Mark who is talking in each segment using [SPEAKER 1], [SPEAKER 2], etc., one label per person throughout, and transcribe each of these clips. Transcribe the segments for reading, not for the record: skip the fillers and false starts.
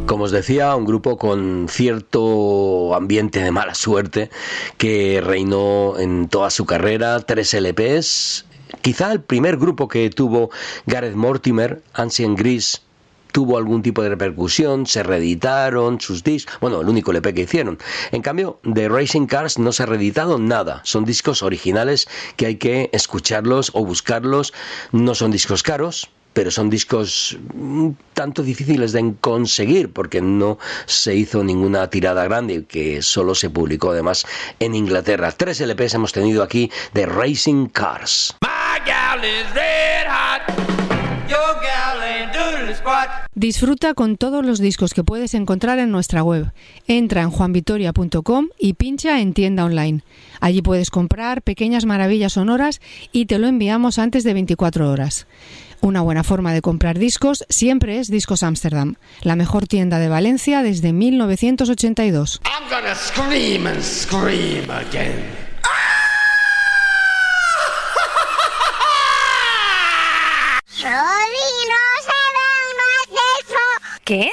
[SPEAKER 1] Como os decía, un grupo con cierto ambiente de mala suerte que reinó en toda su carrera, 3 LPs, quizá el primer grupo que tuvo Gareth Mortimer, Ancient Grease, tuvo algún tipo de repercusión, se reeditaron sus discos, bueno, el único LP que hicieron. En cambio, de Racing Cars no se ha reeditado nada, son discos originales que hay que escucharlos o buscarlos, no son discos caros, pero son discos un tanto difíciles de conseguir porque no se hizo ninguna tirada grande, que solo se publicó además en Inglaterra. 3 LPs hemos tenido aquí de Racing Cars.
[SPEAKER 2] My gal is red hot. Your gal ain't doing squat.
[SPEAKER 3] Disfruta con todos los discos que puedes encontrar en nuestra web. Entra en juanvitoria.com y pincha en tienda online. Allí puedes comprar pequeñas maravillas sonoras y te lo enviamos antes de 24 horas. Una buena forma de comprar discos siempre es Discos Amsterdam, la mejor tienda de Valencia desde 1982.
[SPEAKER 2] I'm gonna scream and scream again.
[SPEAKER 4] ¿Qué?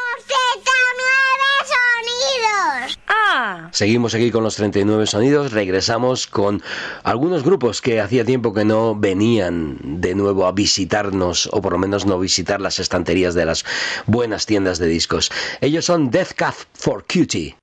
[SPEAKER 1] Seguimos aquí con los 39 sonidos, regresamos con algunos grupos que hacía tiempo que no venían de nuevo a visitarnos, o por lo menos no visitar las estanterías de las buenas tiendas de discos. Ellos son Death Cab for Cutie.